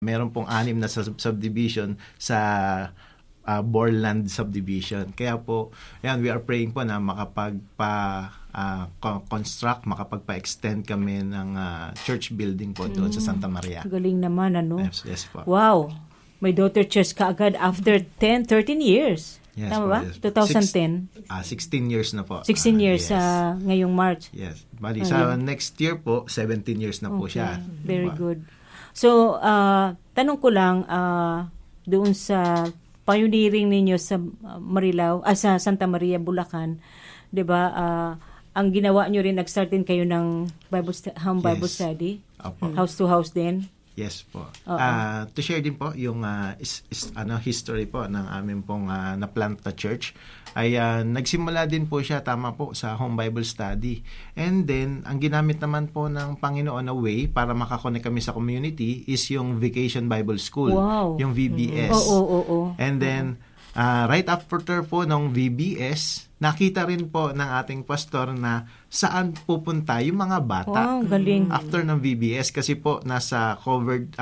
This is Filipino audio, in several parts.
Meron pong 6 na subdivision sa Borland subdivision. Kaya po, yan, we are praying po na construct, makapagpa-extend kami ng church building po doon sa Santa Maria. Galing naman, ano? Yes po. Wow! May daughter church kaagad after 13 years. Yes, tama po, ba? yes. 2010. 16 years na po. 16 years yes. Ngayong March. Yes. Bali, sa next year po, 17 years na po siya. Very good. So, tanong ko lang, doon sa pioneering ninyo sa Marilao, sa Santa Maria, Bulacan, 'di ba? Ang ginawa nyo rin, nag-start din kayo ng home Bible study? Opo. House to house din? Yes po. To share din po yung history po ng aming pong na-plant na church ay nagsimula din po siya, tama po, sa home Bible study. And then, ang ginamit naman po ng Panginoon na way para makakonect kami sa community is yung Vacation Bible School. Wow. Yung VBS. Oo. And then, right after po ng VBS, nakita rin po ng ating pastor na saan pupunta yung mga bata. Wow, galing. After ng VBS, kasi po nasa covered,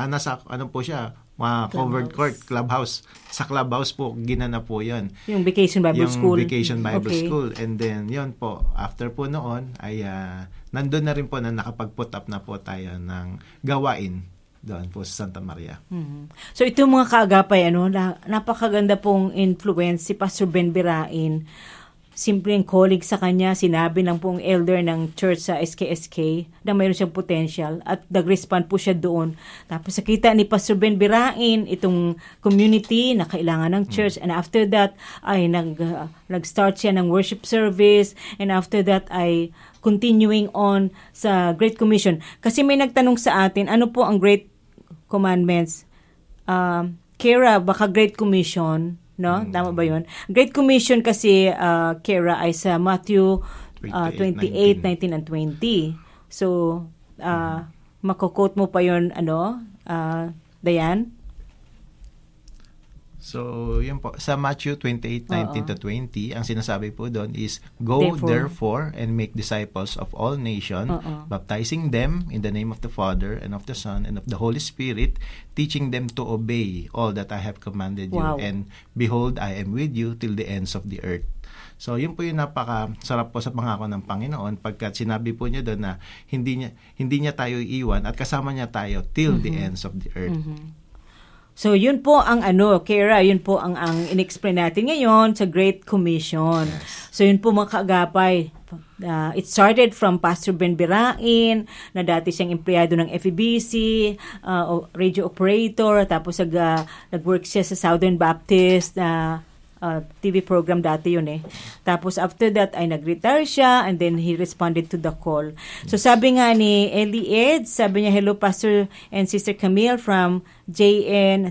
covered court, clubhouse. Sa clubhouse po, ginana po yun. Yung Vacation Bible School. Yung Vacation Bible School. And then, yun po, after po noon, ay nandun na rin po na nakapag-put up na po tayo ng gawain doon po sa Santa Maria. Mm-hmm. So, ito mga kaagapay, napakaganda pong influence si Pastor Ben Birain. Simpleng colleague sa kanya, sinabi ng pong elder ng church sa SKSK na mayroon siyang potential at nag-respond po siya doon. Tapos nakita ni Pastor Ben Birain itong community na kailangan ng church, and after that ay nag-start siya ng worship service, and after that ay continuing on sa Great Commission. Kasi may nagtanong sa atin, ano po ang Great Commandments? Kara, baka Great Commission, no? Tama ba yun? Great Commission kasi, Kara, ay sa Matthew 28, 19 and 20. So, makukot mo pa yun, Dayan? So, yun po. Sa Matthew 28, 19 to 20, ang sinasabi po doon is, Go therefore and make disciples of all nations, baptizing them in the name of the Father and of the Son and of the Holy Spirit, teaching them to obey all that I have commanded you. And behold, I am with you till the ends of the earth. So, yun po yung napaka-sarap po sa pangako ng Panginoon pagkat sinabi po niya doon na hindi niya tayo iiwan at kasama niya tayo till the ends of the earth. So, yun po ang Kara, yun po ang in-explain natin ngayon sa Great Commission. Yes. So, yun po mga kaagapay. It started from Pastor Ben Birain, na dati siyang empleyado ng FEBC, radio operator, tapos nag-work siya sa Southern Baptist, TV program dati yun eh. Tapos after that ay nag-retire siya, and then he responded to the call. So sabi nga ni Ellie Ed, sabi niya, hello Pastor and Sister Camille from JN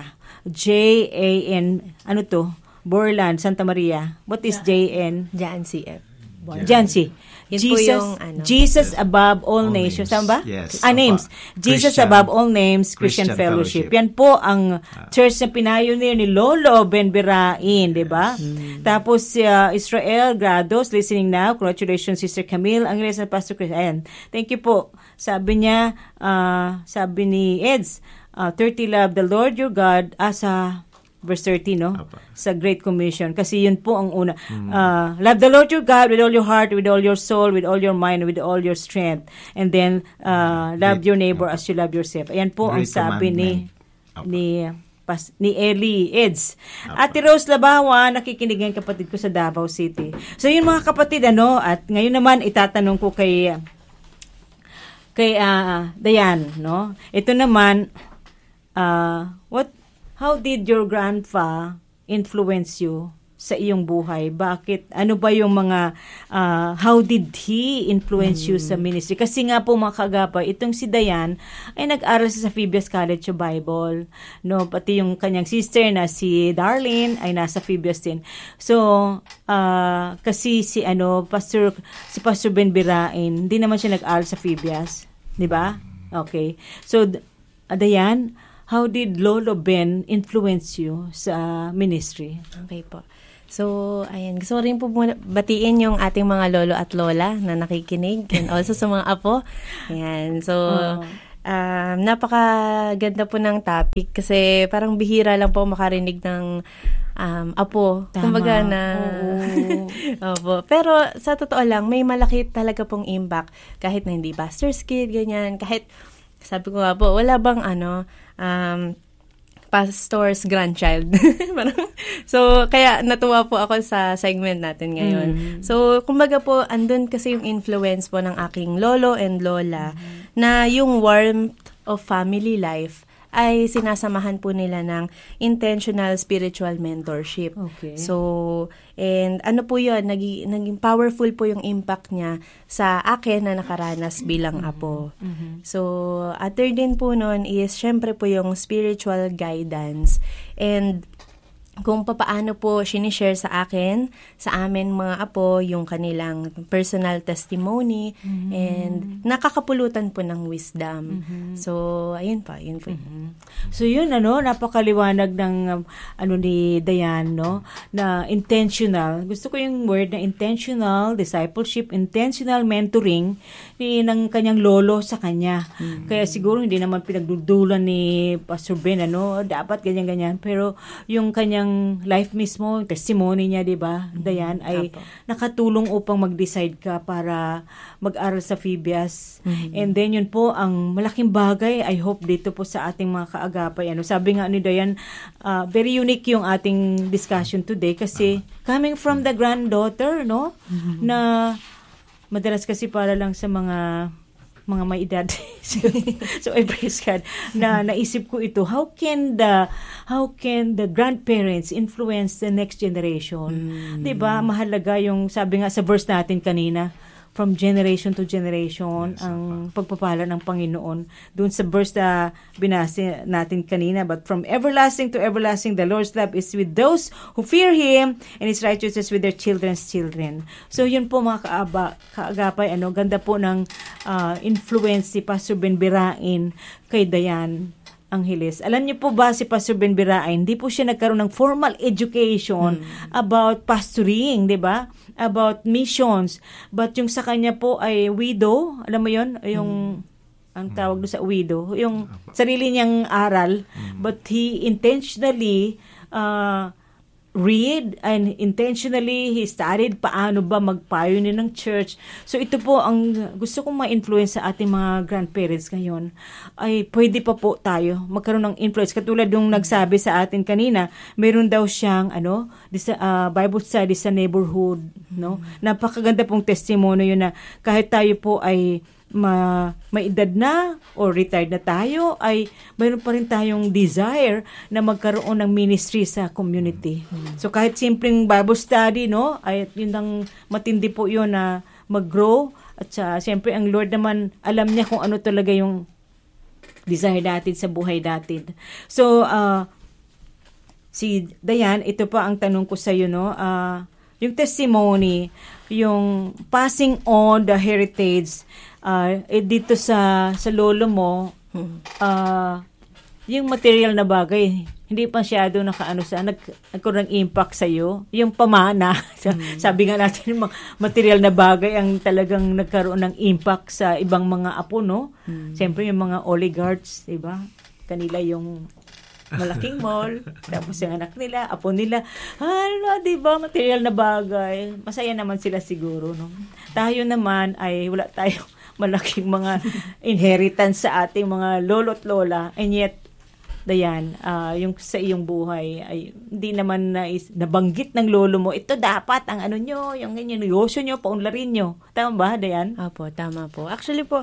Borland, Santa Maria. What is JN? Jan CF. Jancy. Jesus above all nations. Tama ba? Yes. Names. Jesus above all names, Christian Fellowship. Yan po ang church na pioneer ni Lolo Ben Birain, di ba? Tapos Israel Grados, listening now. Congratulations, Sister Camille. Ang sa Pastor Chris. Ayan. Thank you po. Sabi niya, sabi ni Eds, 30 love the Lord your God verse 30, no? Sa Great Commission. Kasi yun po ang una. Love the Lord your God with all your heart, with all your soul, with all your mind, with all your strength. And then, love your neighbor as you love yourself. Ayan po ang sabi ni Ellie Eds. Ate Rose Labawa, nakikinig ng kapatid ko sa Davao City. So yun mga kapatid, at ngayon naman itatanong ko kay Dayan, no? Ito naman, how did your grandpa influence you sa iyong buhay? Bakit? Ano ba yung mga, how did he influence you sa ministry? Kasi nga po mga kagapay, itong si Dayan ay nag-aral sa Phoebus College of Bible. No? Pati yung kanyang sister na si Darlene ay nasa Phoebus din. So, kasi si Pastor Ben Birain, hindi naman siya nag-aral sa Phoebus. Di ba? Okay. So, Dayan, how did Lolo Ben influence you sa ministry? Okay po. So, ayan. Gusto rin po batiin yung ating mga lolo at lola na nakikinig, and also sa mga apo. Ayan. So, Napakaganda po ng topic kasi parang bihira lang po makarinig ng apo. Tama. Kumbaga na opo. Pero sa totoo lang, may malaki talaga pong impact kahit na hindi pastor's kid, ganyan. Kahit, sabi ko nga po, wala bang pastor's grandchild. So, kaya natuwa po ako sa segment natin ngayon. So, kumbaga po, andun kasi yung influence po ng aking lolo and lola na yung warmth of family life ay sinasamahan po nila ng intentional spiritual mentorship. Okay. So, and ano po yun, naging powerful po yung impact niya sa akin na nakaranas bilang apo. So, third din po nun is, syempre po yung spiritual guidance. And kung papaano po sinishare sa akin, sa amin mga apo, yung kanilang personal testimony and nakakapulutan po ng wisdom. So, ayun po. So yun, napakaliwanag ng ni Dayan, no, na intentional. Gusto ko yung word na intentional discipleship, intentional mentoring ng kanyang lolo sa kanya. Kaya siguro hindi naman pinagdudulan ni Pastor Ben, dapat ganyan-ganyan. Pero yung kanyang life mismo, testimony niya, di ba, Dayan, ay nakatulong upang mag-decide ka para mag-aral sa Phibias. And then yun po, ang malaking bagay, I hope dito po sa ating mga kaagapay. Sabi nga ni Dayan, very unique yung ating discussion today kasi coming from the granddaughter, no, na madalas kasi para lang sa mga may edad. So I praise God na naisip ko ito. How can the grandparents influence the next generation? 'Di ba? Mahalaga yung sabi nga sa verse natin kanina, from generation to generation, ang pagpapala ng Panginoon. Doon sa verse na binasa natin kanina, but from everlasting to everlasting, the Lord's love is with those who fear Him, and His righteousness with their children's children. So yun po mga kaagapay, ganda po ng influence si Pastor Ben Birain kay Dayan Angeles. Alam niyo po ba si Pastor Ben Birain, hindi po siya nagkaroon ng formal education about pastoring, 'di ba? About missions. But yung sa kanya po ay widow, alam mo 'yon, yung ang tawag doon sa widow, yung sarili niyang aral, but he intentionally read and intentionally he studied paano ba mag-pioneer ng church. So ito po ang gusto kong ma-influence sa ating mga grandparents ngayon, ay pwede pa po tayo magkaroon ng influence. Katulad yung nagsabi sa atin kanina, meron daw siyang Bible study sa neighborhood, no? Napakaganda pong testimony yun na kahit tayo po ay may edad na or retired na tayo, ay mayroon pa rin tayong desire na magkaroon ng ministry sa community. So kahit simpleng Bible study, no, ay yun ang matindi po yun na mag-grow. At siyempre ang Lord naman alam niya kung ano talaga yung desire natin sa buhay natin. So si Dayan, ito pa ang tanong ko sa iyo, no, yung testimony, yung passing on the heritage, dito sa lolo mo, yung material na bagay, hindi pa masyado nagkaroon ng impact sa iyo. Yung pamana, sabi nga natin, material na bagay ang talagang nagkaroon ng impact sa ibang mga apo, no? Siyempre yung mga oligarchs, diba? Kanila yung malaking mall, tapos yung anak nila, apo nila, diba, material na bagay. Masaya naman sila siguro, no? Tayo naman ay wala tayong malaking mga inheritance sa ating mga lolo't lola, and yet Dayan, yung sa iyong buhay ay hindi naman nabanggit ng lolo mo, ito dapat ang nyo, yung ganyan, negosyo nyo, paunlarin nyo. Tama ba, Dayan? Opo, tama po. Actually po,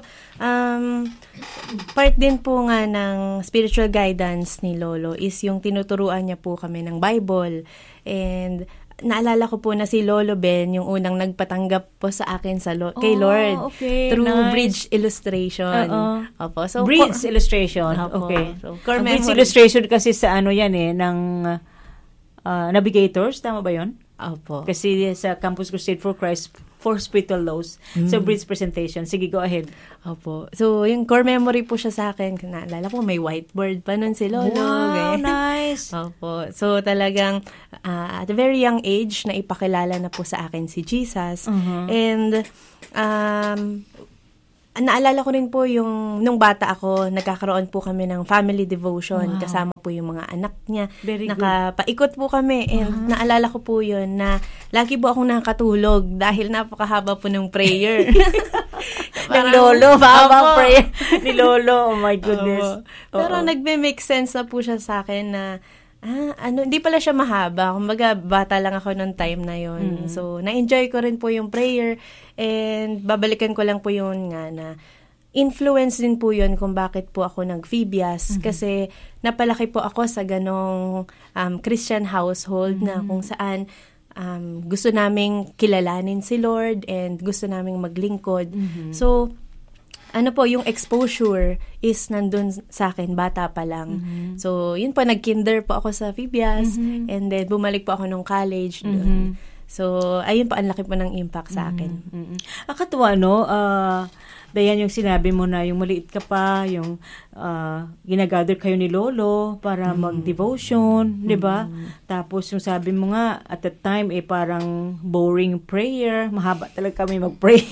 part din po nga ng spiritual guidance ni lolo is yung tinuturuan niya po kami ng Bible. And naalala ko po na si Lolo Ben yung unang nagpatanggap po sa akin kay Lord, okay, through nice. bridge illustration. Opo. So, bridge illustration. Opo. Okay. So, bridge illustration kasi sa yan ng navigators, tama ba yun? Opo. Kasi sa Campus Crusade for Christ, 4 spiritual laws. So, bridge presentation. Sige, go ahead. Opo. So, yung core memory po siya sa akin. Naalala po, may whiteboard pa nun si Lolo. Wow, nice. Opo. So, talagang at a very young age, na ipakilala na po sa akin si Jesus. And naalala ko rin po yung nung bata ako, nagkakaroon po kami ng family devotion. Wow. Kasama po yung mga anak niya. Very Nakapaikot po kami. And naalala ko po yun na lagi po akong nakatulog dahil napakahaba po ng prayer. ng lolo, habang prayer ni lolo. Oh my goodness. Pero nagme-make sense na po siya sa akin na hindi pala siya mahaba. Kumbaga, bata lang ako nung time na yon. So, na-enjoy ko rin po yung prayer and babalikan ko lang po yun nga na influence din po yun kung bakit po ako nag-Phoebias kasi napalaki po ako sa ganong Christian household na kung saan gusto naming kilalanin si Lord and gusto naming maglingkod. So, yung exposure is nandun sa akin, bata pa lang. So, yun po, nag-kinder po ako sa Phoebias and then bumalik po ako nung college doon. So, ayun po, ang laki po ng impact sa akin. Akatuwa, no? Dayan, yung sinabi mo na yung maliit ka pa, yung ginagather kayo ni Lolo para mag-devotion, di ba? Tapos yung sabi mo nga, at that time, parang boring prayer. Mahaba talaga kami mag-pray.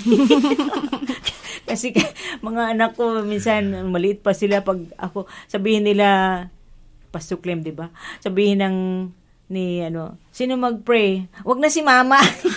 Kasi mga anak ko, minsan, maliit pa sila pag ako, sabihin nila, Pastor Clem, di ba? Sabihin sino mag-pray? Wag na si Mama.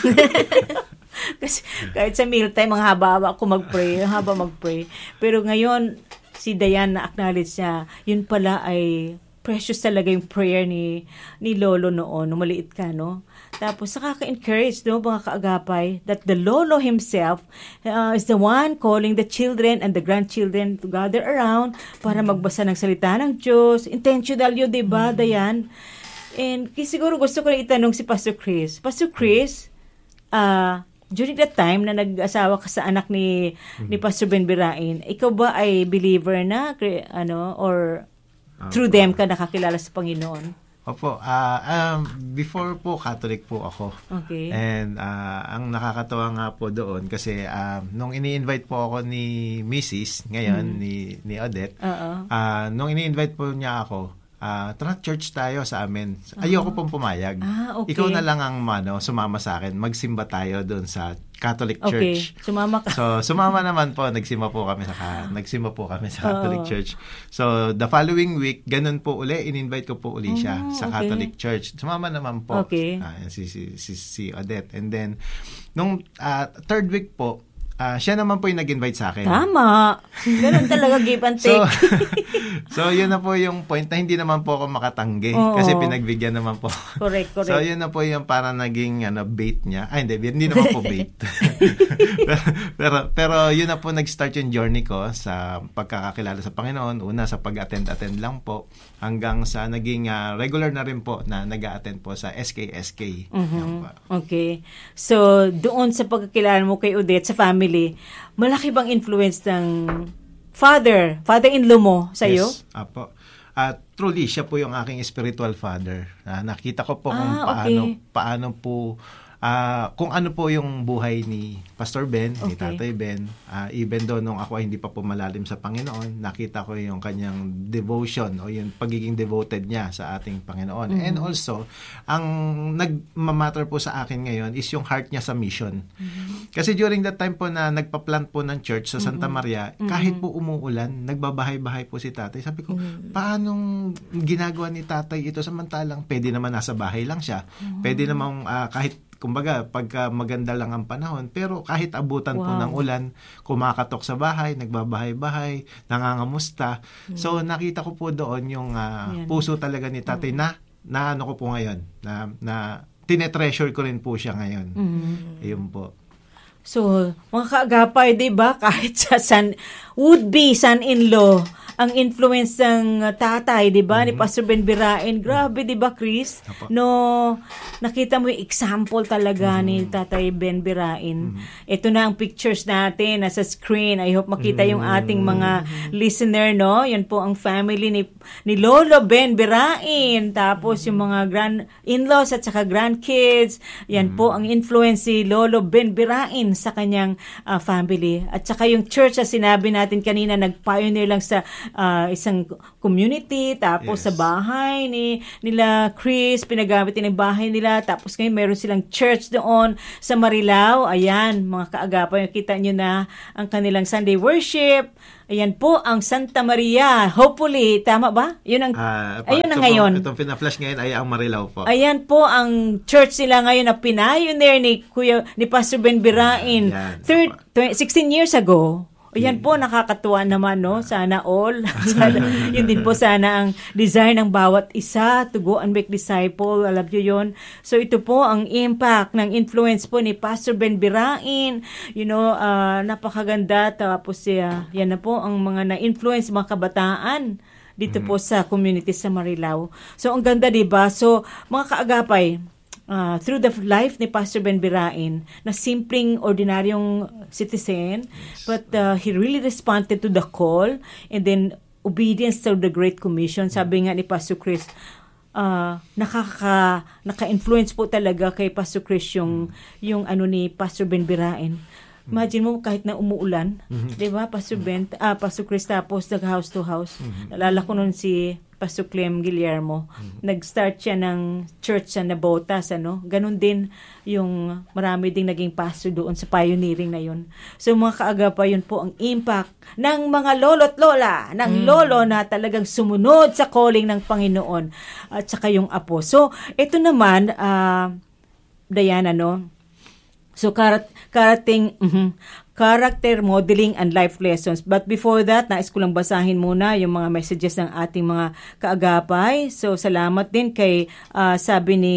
Kasi kahit sa mealtime, mga haba-haba ako mag-pray. Pero ngayon, si Dayan na-acknowledge niya, yun pala ay precious talaga yung prayer ni Lolo noon, nung maliit ka, no? Tapos, nakaka-encourage, no, mga kaagapay, that the Lolo himself is the one calling the children and the grandchildren to gather around para magbasa ng salita ng Diyos. Intentional yun, diba, Dayan? And siguro gusto ko na itanong si Pastor Chris. Pastor Chris, during that time na nag-asawa ka sa anak ni Pastor Ben Birain, ikaw ba ay believer na, or through them ka nakakilala sa Panginoon? Opo. Before po, Catholic po ako. Okay. And ang nakakatawa nga po doon kasi nung ini-invite po ako ni Mrs. ngayon, ni Odette, nung ini-invite po niya ako, tara church tayo sa amin. Ayoko pong pumayag. Okay. Ikaw na lang ang sumama sa akin. Magsimba tayo doon sa Catholic Church. Okay. Sumama ka. So, sumama naman po. Nagsimba po kami sa Catholic Church. So, the following week, ganun po uli, in-invite ko po uli siya sa Catholic Church. Sumama naman po. Okay. Si Odette. And then, nung third week po, siya naman po yung nag-invite sa akin. Tama. Ganun talaga, give and take. So, yun na po yung point na hindi naman po ako makatanggi. Kasi pinagbigyan naman po. Correct. So, yun na po yung para naging bait niya. Hindi naman po bait. pero yun na po nag-start yung journey ko sa pagkakakilala sa Panginoon. Una, sa pag-attend lang po. Hanggang sa naging regular na rin po na nag-a-attend po sa SKSK. Okay. So, doon sa pagkakilala mo kay Odette, sa family, malaki bang influence ng father-in-law mo sa iyo? Yes, apo. Truly, siya po yung aking spiritual father. Nakita ko po kung paano po kung ano po yung buhay ni Pastor Ben, ni Tatay Ben. Even though nung ako ay hindi pa po malalim sa Panginoon, nakita ko yung kanyang devotion o yung pagiging devoted niya sa ating Panginoon. And also, ang nagmamatter po sa akin ngayon is yung heart niya sa mission. Kasi during that time po na nagpa-plant po ng church sa Santa Maria, kahit po umuulan, nagbabahay-bahay po si Tatay. Sabi ko, paanong ginagawa ni Tatay ito samantalang pwede naman nasa bahay lang siya. Pwede naman kahit kumbaga, pagka maganda lang ang panahon, pero kahit abutan po ng ulan, kumakatok sa bahay, nagbabahay-bahay, nangangamusta. So, nakita ko po doon yung puso talaga ni Tatay na ano ko po ngayon, na tinetreasure ko rin po siya ngayon. Ayun po. So, mga kaagapay, diba, kahit sa would-be son-in-law, ang influence ng tatay, 'di ba, ni Pastor Ben Birain. Grabe, 'di ba, Chris? No, nakita mo yung example talaga ni Tatay Ben Birain. Ito na ang pictures natin nasa screen. I hope makita yung ating mga listener, no? Yan po ang family ni Lolo Ben Birain. Tapos yung mga grand-in-laws at saka grandkids. Yan po ang influence ni Lolo Ben Birain sa kanyang family. At saka yung church na sinabi natin natin kanina, nag-pioneer lang sa isang community, tapos sa bahay nila Chris, pinagamit din ang bahay nila, tapos ngayon meron silang church doon sa Marilao. Ayan, mga kaagapay, kita nyo na ang kanilang Sunday worship. Ayan po ang Santa Maria. Hopefully, tama ba? Yun ang ayun na ngayon. Itong pina-flash ngayon ay ang Marilao po. Ayan po ang church nila ngayon na pioneer ni Pastor Ben Birain. 16 years ago. Ayan po, nakakatuwa naman, no? Sana all. Yun din po sana ang desire ng bawat isa to go and make disciple. Alam nyo yun? So, ito po ang impact ng influence po ni Pastor Ben Birain. You know, napakaganda. Tapos, yan na po ang mga na-influence mga kabataan dito po sa community sa Marilao. So, ang ganda, diba? So, mga kaagapay, through the life ni Pastor Ben Birain, na simpleng, ordinaryong citizen, but he really responded to the call, and then obedience to the Great Commission. Sabi nga ni Pastor Chris, naka-influence po talaga kay Pastor Chris yung ni Pastor Ben Birain. Imagine mo, kahit na umuulan, di ba, Pastor Chris, tapos nag-house to house. Nalala ko nun si Pastor Clem Guillermo. Nag-start siya ng church sa Nabotas, Ganon din yung marami ding naging pastor doon sa pioneering na yun. So, mga kaagapa, yun po ang impact ng mga lolo't lola, ng lolo na talagang sumunod sa calling ng Panginoon at saka yung apo. So, ito naman, Diana, So, character modeling and life lessons. But before that, nais ko lang basahin muna yung mga messages ng ating mga kaagapay. So, salamat din kay, sabi ni,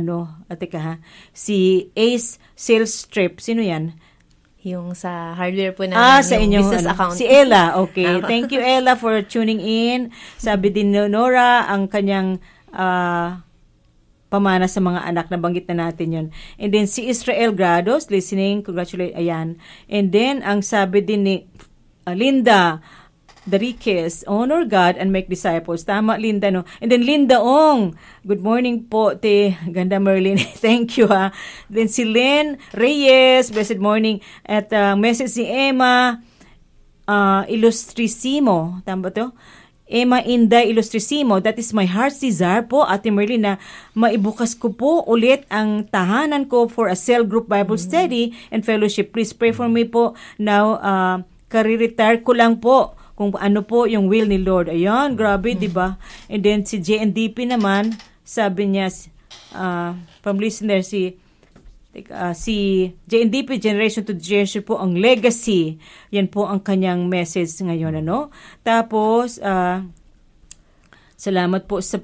si Ace Sales Strip. Sino yan? Yung sa hardware po namin, sa inyong business account. Si Ella, okay. Thank you, Ella, for tuning in. Sabi din ni Nora, ang kanyang, pamana sa mga anak, na banggit na natin yun. And then, si Israel Grados, listening, congratulate, ayan. And then, ang sabi din ni Linda Dariquez, honor God and make disciples. Tama, Linda, no? And then, Linda Ong, good morning po, Ganda Merlin. Thank you, ha. Then, si Lynn Reyes, blessed morning. At message si Emma Illustrissimo, tama ba to? Emma Inday Illustrissimo, that is my heart's desire po, Ate Merlin, na maibukas ko po ulit ang tahanan ko for a cell group Bible study and fellowship. Please pray for me po. Now, kare-retire ko lang po kung ano po yung will ni Lord. Ayan, grabe, di ba? And then si JNDP naman, sabi niya, from listener, si JNDP, Generation to Generation po, ang legacy. Yan po ang kanyang message ngayon, Tapos, salamat po sa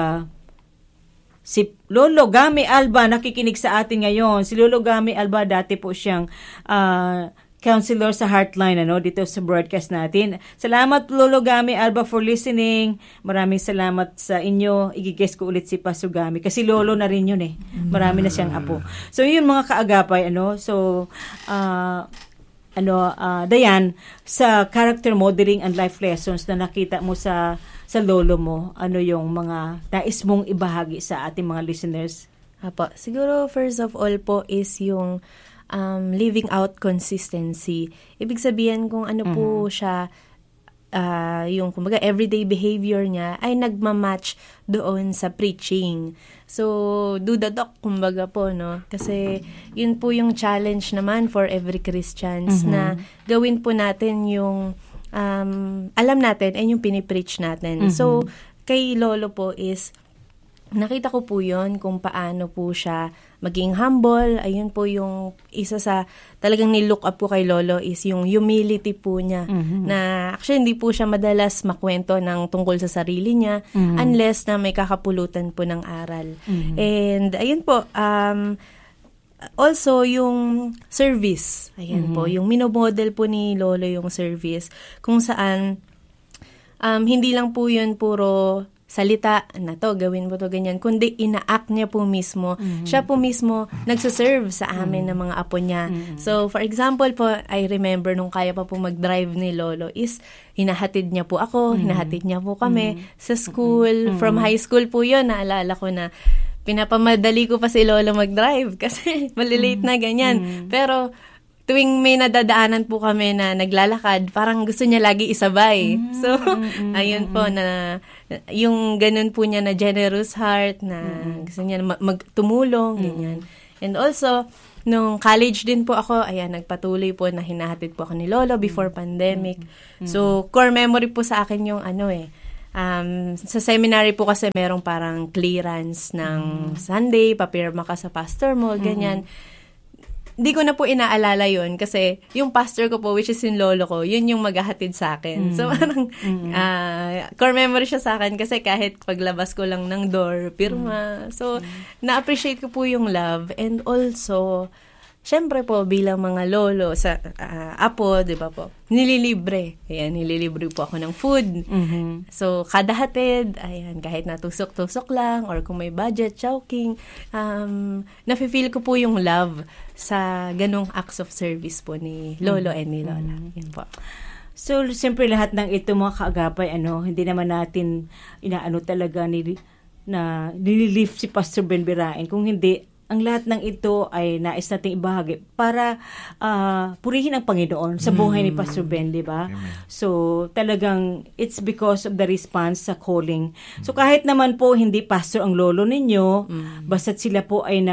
si Lolo Gami Alba, nakikinig sa atin ngayon. Si Lolo Gami Alba, dati po siyang counselor sa Heartline, dito sa broadcast natin. Salamat, Lolo Gami Alba, for listening. Maraming salamat sa inyo. Igigest ko ulit si Pastor Gami, kasi lolo na rin yun, Marami na siyang apo. So, yun mga kaagapay, So, Dayan, sa character modeling and life lessons na nakita mo sa lolo mo, ano yung mga nais mong ibahagi sa ating mga listeners? Apo, siguro first of all po is yung living out consistency. Ibig sabihin kung ano po siya, yung kumbaga everyday behavior niya ay nagmamatch doon sa preaching. So, do the talk, kumbaga po, Kasi yun po yung challenge naman for every Christians na gawin po natin yung alam natin ay yung pinipreach natin. So, kay Lolo po is nakita ko po yun kung paano po siya maging humble. Ayun po yung isa sa talagang nilook up po kay Lolo is yung humility po niya. Na actually hindi po siya madalas makwento ng tungkol sa sarili niya unless na may kakapulutan po ng aral. And ayun po, also yung service. Ayan po, yung minomodel po ni Lolo yung service. Kung saan hindi lang po yun puro salita na to, gawin mo to, ganyan. Kundi ina-act niya po mismo. Siya po mismo nagsaserve sa amin ng mga apo niya. So, for example po, I remember nung kaya pa po mag-drive ni Lolo is hinahatid niya po ako, hinahatid niya po kami sa school. From high school po yun, naalala ko na pinapamadali ko pa si Lolo mag-drive kasi malilate na ganyan. Pero tuwing may nadadaanan po kami na naglalakad, parang gusto niya lagi isabay. So, ayun po na yung ganun po niya na generous heart na gusto niya magtumulong, ganyan. And also, nung college din po ako, nagpatuloy po na hinahatid po ako ni Lolo before pandemic. So, core memory po sa akin yung sa seminary po kasi merong parang clearance ng Sunday, papirma ka sa pastor mo, ganyan. Hindi ko na po inaalala yun kasi yung pastor ko po, which is yung lolo ko, yun yung maghahatid sa akin. So, parang core memory siya sa akin kasi kahit paglabas ko lang ng door, pirma. So, na-appreciate ko po yung love. And also, syempre po, bilang mga lolo sa apo, di ba po, nililibre. Nililibre po ako ng food. So, kada hatid, kahit natusok-tusok lang, or kung may budget, chowking, nafe-feel ko po yung love sa ganong acts of service po ni Lolo and ni Lola. Yan po. So, siyempre lahat ng ito mga kaagapay, hindi naman natin talaga na nililift si Pastor Ben Birain. Kung hindi, ang lahat ng ito ay nais nating ibahagi para purihin ang Panginoon sa buhay ni Pastor Ben, di ba? So, talagang it's because of the response sa calling. So, kahit naman po hindi pastor ang lolo ninyo, basta't sila po ay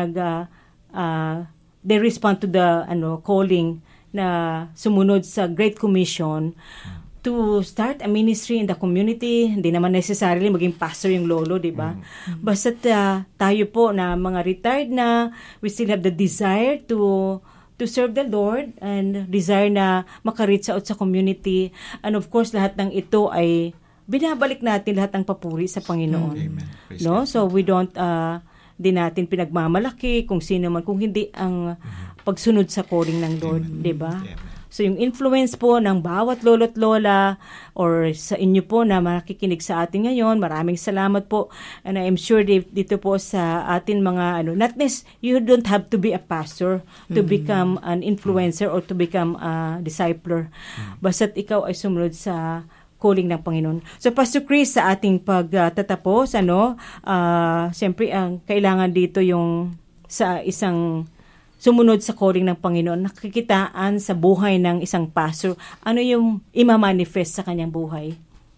they respond to the calling na sumunod sa Great Commission to start a ministry in the community. Hindi naman necessarily maging pastor yung lolo, di ba? Basta tayo po na mga retired na, we still have the desire to serve the Lord and desire na maka-reach out sa community. And of course, lahat ng ito ay binabalik natin lahat ng papuri sa Panginoon. Amen. No? So we don't di natin pinagmamalaki kung sino man, kung hindi ang pagsunod sa calling ng Lord, di ba? So, yung influence po ng bawat lolo't lola or sa inyo po na makikinig sa atin ngayon, maraming salamat po. And I am sure dito po sa atin mga, you don't have to be a pastor to become an influencer or to become a discipler. Basta't ikaw ay sumunod sa calling ng Panginoon. So, Pastor Chris, sa ating pagtatapos, siyempre, ang kailangan dito yung sa isang sumunod sa calling ng Panginoon, nakikitaan sa buhay ng isang pastor, ano yung imamanifest sa kanyang buhay?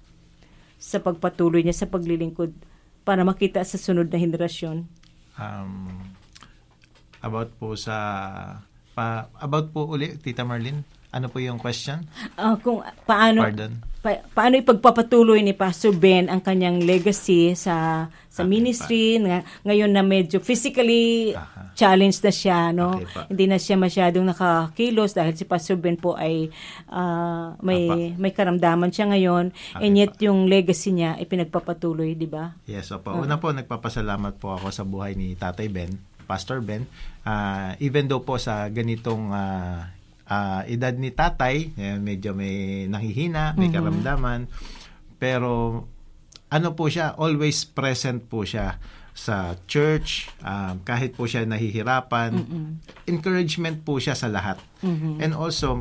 Sa pagpatuloy niya sa paglilingkod para makita sa sunod na henerasyon? About po uli, Tita Marlene, ano po yung question? Kung paano paano ipagpapatuloy ni Pastor Ben ang kanyang legacy sa ministry ngayon na medyo physically challenged na siya, no? Hindi na siya masyadong nakakilos dahil si Pastor Ben po ay may karamdaman siya ngayon, and yet yung legacy niya ay pinagpapatuloy, di ba? Yes, opo. Una po, nagpapasalamat po ako sa buhay ni Tatay Ben, Pastor Ben. Even though po sa ganitong edad ni Tatay, medyo may nahihina, may karamdaman, pero po siya, always present po siya sa church, kahit po siya nahihirapan, encouragement po siya sa lahat. And also,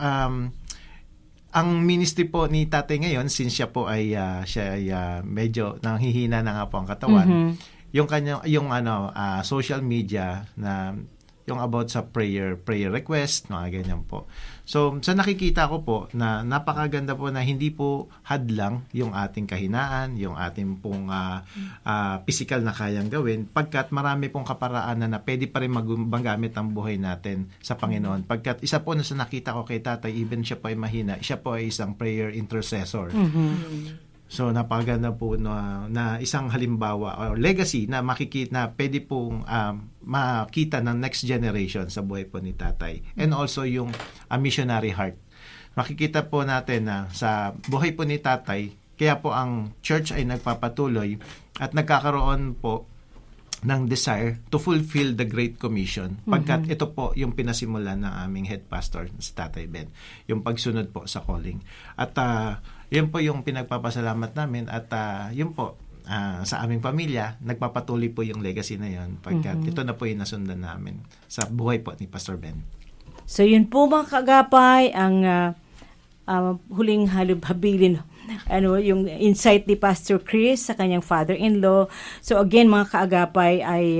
ang ministry po ni Tatay ngayon, since siya po ay medyo nanghihina na nga po ang katawan, yung social media na yung about sa prayer request, mga ganyan po. So, sa nakikita ko po na napakaganda po na hindi po hadlang yung ating kahinaan, yung ating pong physical na kayang gawin, pagkat marami pong kaparaanan na pwede pa rin magamit ang buhay natin sa Panginoon. Pagkat isa po na sa nakita ko kay Tatay, even siya po ay mahina, siya po ay isang prayer intercessor. So, napakaganda po na isang halimbawa or legacy na makikita na pwede pong makita ng next generation sa buhay po ni Tatay. And also yung missionary heart. Makikita po natin na sa buhay po ni Tatay, kaya po ang church ay nagpapatuloy at nagkakaroon po ng desire to fulfill the Great Commission. Pagkat ito po yung pinasimulan ng aming head pastor, si Tatay Ben. Yung pagsunod po sa calling. At yun po yung pinagpapasalamat namin at yun po, sa aming pamilya, nagpapatuloy po yung legacy na yun pagkat ito na po yung nasundan namin sa buhay po ni Pastor Ben. So yun po mga kagapay, ang huling habilin yung insight ni Pastor Chris sa kanyang father-in-law. So again mga kaagapay ay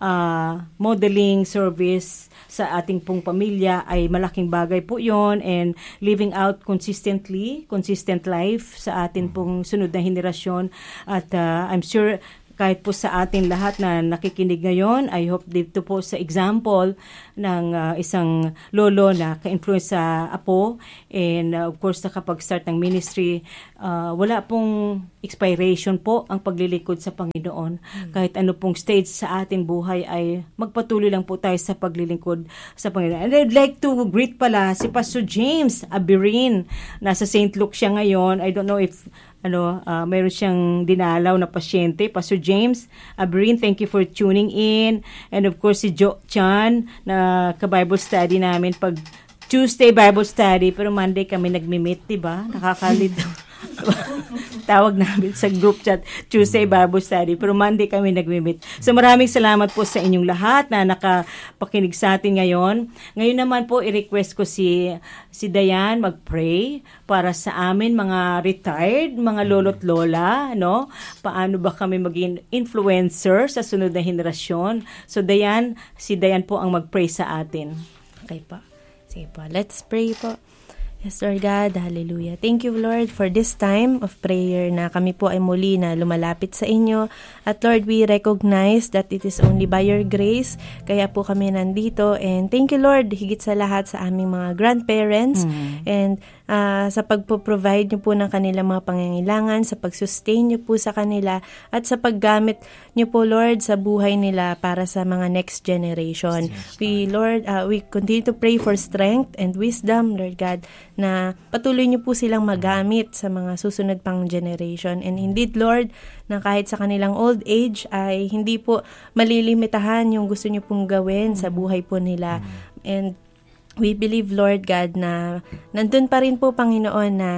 modeling service sa ating pong pamilya ay malaking bagay po yon, and living out consistent life sa atin pong sunod na henerasyon. At I'm sure kahit po sa atin lahat na nakikinig ngayon, I hope dito po sa example ng isang lolo na ka-influence sa apo, and of course nakapag-start ng ministry, wala pong expiration po ang paglilingkod sa Panginoon. Kahit ano pong stage sa ating buhay ay magpatuloy lang po tayo sa paglilingkod sa Panginoon. And I'd like to greet pala si Pastor James Abirin. Nasa St. Luke siya ngayon. I don't know if mayroon siyang dinalaw na pasyente. Pastor James Abirin, thank you for tuning in. And of course, si Joe Chan, na ka-Bible study namin pag Tuesday Bible study, pero Monday kami nagmi-meet, diba? Nakakalito. Tawag namin sa group chat, Tuesday Bible study, pero Monday kami nagmi-meet. So maraming salamat po sa inyong lahat na nakapakinig sa atin ngayon. Ngayon naman po, i-request ko si Dayan mag-pray para sa amin mga retired, mga lolo't lola, no? Paano ba kami maging influencer sa sunod na henerasyon? So Dayan, si Dayan po ang mag-pray sa atin. Okay po. Sige po, let's pray po. Yes, Lord God, hallelujah. Thank you, Lord, for this time of prayer na kami po ay muli na lumalapit sa inyo. At Lord, we recognize that it is only by your grace, kaya po kami nandito. And thank you, Lord, higit sa lahat sa aming mga grandparents and sa pagpo-provide niyo po ng kanilang mga pangangailangan, sa pag-sustain niyo po sa kanila, at sa paggamit niyo po, Lord, sa buhay nila para sa mga next generation. We continue to pray for strength and wisdom, Lord God, na patuloy niyo po silang magamit sa mga susunod pang generation. And indeed, Lord, na kahit sa kanilang old age ay hindi po malilimitahan yung gusto niyo pong gawin sa buhay po nila. And we believe, Lord God, na nandun pa rin po, Panginoon, na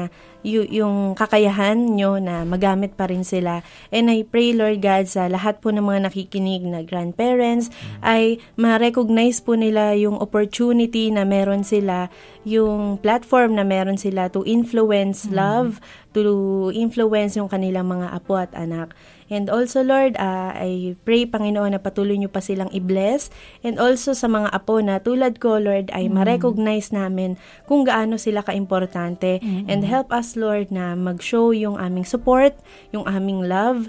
yung kakayahan nyo na magamit pa rin sila. And I pray, Lord God, sa lahat po ng mga nakikinig na grandparents ay ma-recognize po nila yung opportunity na meron sila, yung platform na meron sila to influence love, to influence yung kanilang mga apo at anak. And also, Lord, I pray, Panginoon, na patuloy niyo pa silang i-bless. And also sa mga apo na tulad ko, Lord, ay ma-recognize namin kung gaano sila ka-importante. And help us, Lord, na mag-show yung aming support, yung aming love,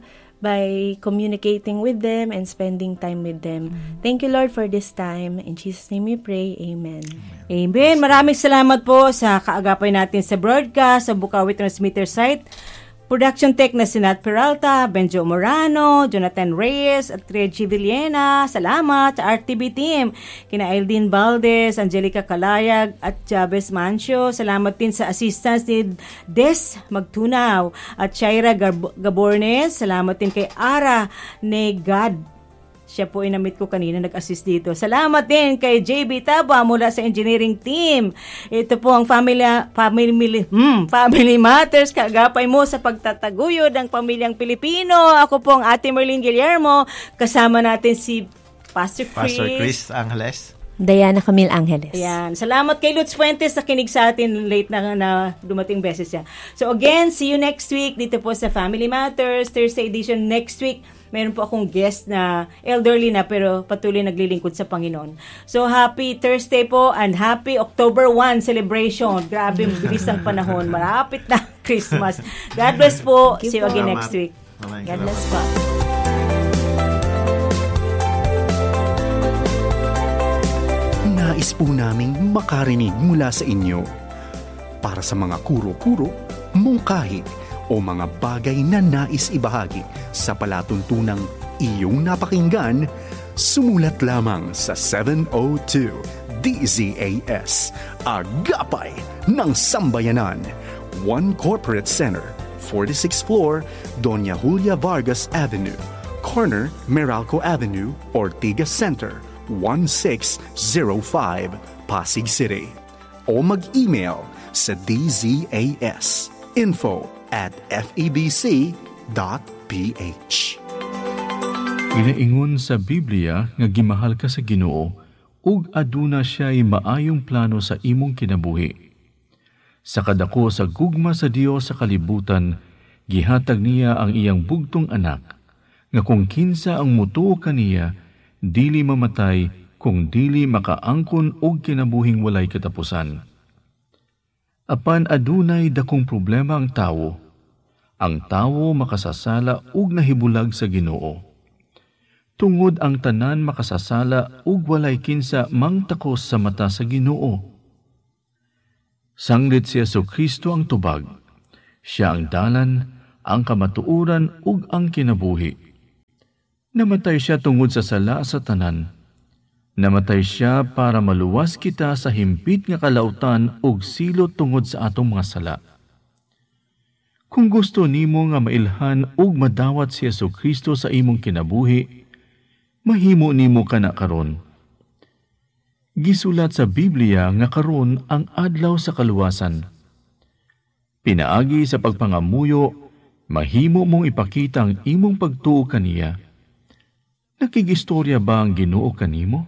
by communicating with them and spending time with them. Thank you, Lord, for this time. In Jesus' name we pray. Amen. Amen. Maraming salamat po sa kaagapay natin sa broadcast, sa Bukawi Transmitter site. Production tech na si Nat Peralta, Benjo Morano, Jonathan Reyes, at Reggie Villena. Salamat sa RTB team. Kina Eldin Valdez, Angelica Calayag, at Chavez Mancio. Salamat din sa assistance ni Des Magtunaw at Shaira Gabornes. Salamat din kay Ara Negad. Siya po inamit ko kanina, nag-assist dito. Salamat din kay JB Taba mula sa engineering team. Ito po ang Family Matters, kaagapay mo sa pagtataguyod ng pamilyang Pilipino. Ako po ang Ate Merlin Guillermo. Kasama natin si Pastor Chris Angeles. Diana Camille Angeles. Ayan. Salamat kay Lutz Fuentes na kinig sa atin late na dumating beses siya. So again, see you next week dito po sa Family Matters, Thursday edition next week. Meron po akong guest na elderly na pero patuloy naglilingkod sa Panginoon. So happy Thursday po and happy October 1 celebration. Grabe, bilis ng panahon. Marapit na Christmas. God bless po. See you again next week. God bless po. Nais po naming makarinig mula sa inyo. Para sa mga kuro-kuro, mungkahi, o mga bagay na nais ibahagi sa palatuntunang iyong napakinggan, sumulat lamang sa 702 DZAS, Agapay ng Sambayanan, 1 Corporate Center, 46th floor, Doña Julia Vargas Avenue, corner Meralco Avenue, Ortigas Center, 1605, Pasig City. O mag-email sa dzas.info@febc.ph. Ginaingon sa Biblia nga gimahal ka sa Ginoo ug aduna siya'y maayong plano sa imong kinabuhi. Sa kadako sa gugma sa Dios sa kalibutan, gihatag niya ang iyang bugtong anak nga kung kinsa ang mutuo kaniya dili mamatay, kung dili makaangkon og kinabuhing walay katapusan. Apan adunay dakong problema ang tawo makasasala ug nahibulag sa Ginoo. Tungod ang tanan makasasala ug walay kinsa mangtakos sa mata sa Ginoo. Sanglit si Jesu-Kristo ang tubag. Siya ang dalan, ang kamatuoran ug ang kinabuhi. Namatay siya tungod sa sala sa tanan. Namatay siya para maluwas kita sa himpit nga kalautan ug silot tungod sa atong mga sala. Kung gusto nimo nga mailhan ug madawat si Jesu-Kristo sa imong kinabuhi, mahimo nimo kana karon. Gisulat sa Biblia nga karon ang adlaw sa kaluwasan. Pinaagi sa pagpangamuyo, mahimo mong ipakita ang imong pagtuo kaniya. Nakigistorya ba ang Ginoo kanimo?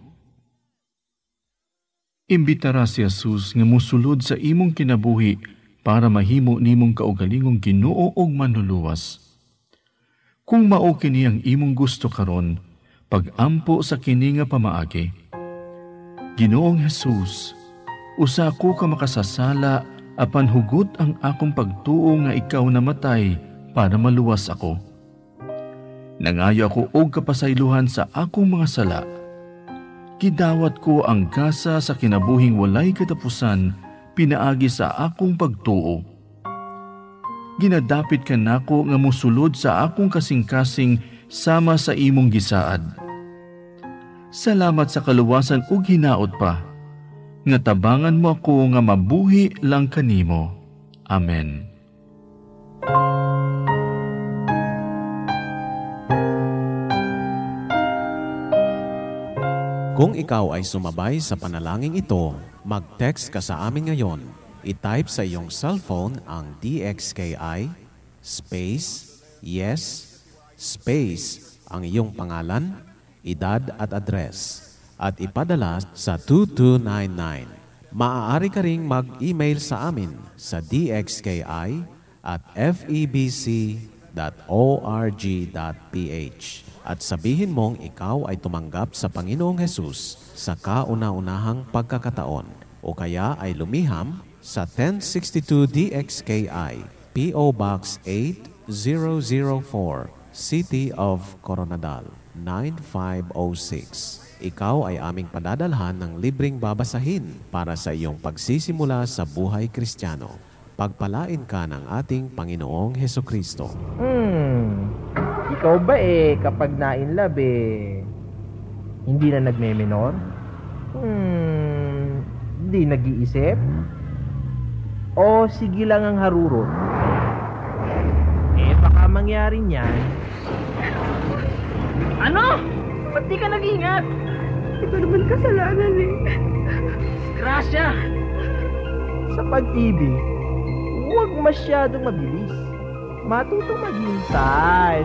Imbitara si Jesus nga musulod sa imong kinabuhi para mahimo nimong kaugalingong Ginoo og manluluwas. Kung mao kini ang imong gusto karon, pag-ampo sa kini nga pamaagi. Ginoong Jesus, usa ko ka makasasala apan hugot ang akong pagtuo nga ikaw namatay para maluwas ako. Nangayo ako og kapasaylohan sa akong mga sala. Gidawat ko ang gasa sa kinabuhing walay katapusan pinaagi sa akong pagtuo. Ginadapit ka nako nga mosulod sa akong kasing-kasing sama sa imong gisaad. Salamat sa kaluwasan ug hinaot pa, nga tabangan mo ako nga mabuhi lang kanimo. Amen. Kung ikaw ay sumabay sa panalangin ito, mag-text ka sa amin ngayon. I-type sa iyong cellphone ang DXKI, space, yes, space, ang iyong pangalan, edad at address, at ipadala sa 2299. Maaari ka ring mag-email sa amin sa dxki@febc.org.ph at sabihin mong ikaw ay tumanggap sa Panginoong Hesus sa kauna-unahang pagkakataon o kaya ay lumiham sa 1062 DXKI, P.O. Box 8004, City of Coronadal, 9506. Ikaw ay aming padadalhan ng libreng babasahin para sa iyong pagsisimula sa buhay Kristiyano. Pagpalain ka ng ating Panginoong Hesukristo. Ikaw ba kapag na-inlove hindi na nagme-menor? Hindi nag-iisip? O sige lang ang harurot? Baka mangyari niyan. Ano? Ba't di ka nag-ingat? Ito naman kasalanan Grasya! Sa pag-ibig, huwag masyadong mabilis. Matutong maghintay.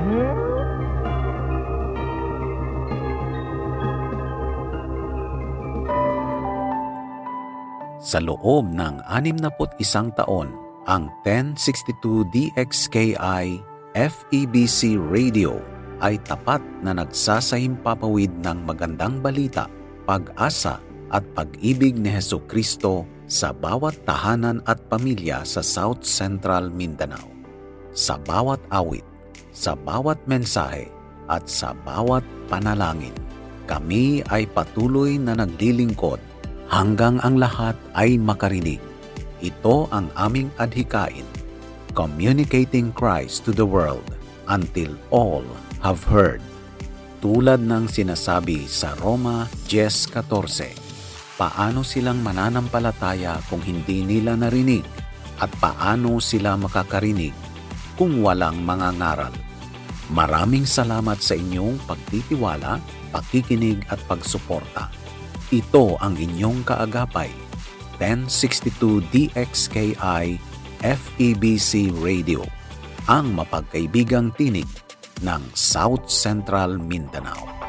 Sa loob ng 61 taon, ang 1062 DXKI FEBC Radio ay tapat na nagsasahimpapawid ng magandang balita, pag-asa at pag-ibig ni Hesukristo sa bawat tahanan at pamilya sa South Central Mindanao. Sa bawat awit, sa bawat mensahe at sa bawat panalangin, kami ay patuloy na naglilingkod hanggang ang lahat ay makarinig. Ito ang aming adhikain, communicating Christ to the world until all have heard. Tulad ng sinasabi sa Roma 10:14, paano silang mananampalataya kung hindi nila narinig at paano sila makakarinig kung walang mangangaral? Maraming salamat sa inyong pagtitiwala, pakikinig at pagsuporta. Ito ang inyong kaagapay, 1062 DXKI FEBC Radio, ang mapagkaibigang tinig ng South Central Mindanao.